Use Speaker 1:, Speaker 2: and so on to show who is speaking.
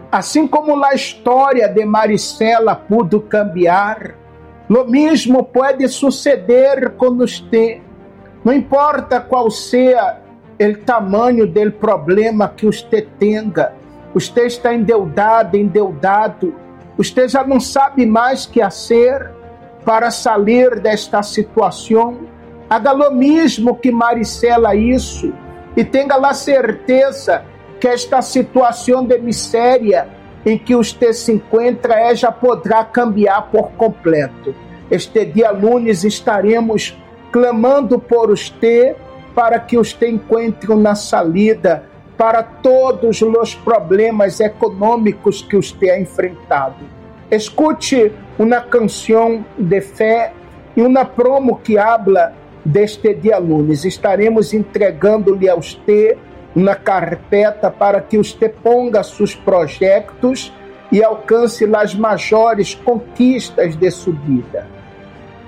Speaker 1: Assim como a história de Maricela pudo cambiar, lo mesmo pode suceder com você. Não importa qual seja o tamanho do problema que você tenha, você está endeudado, você já não sabe mais o que fazer para sair desta situação. Haga lo mesmo que Maricela isso e tenha a certeza que esta situação de miséria em que você se encontra já poderá cambiar por completo. Este dia lunes estaremos clamando por você para que você encontre uma saída para todos os problemas econômicos que você ha enfrentado. Escute uma canção de fé e uma promo que habla deste dia lunes. Estaremos entregando-lhe a você uma carpeta para que você ponga seus projetos e alcance as maiores conquistas de sua vida.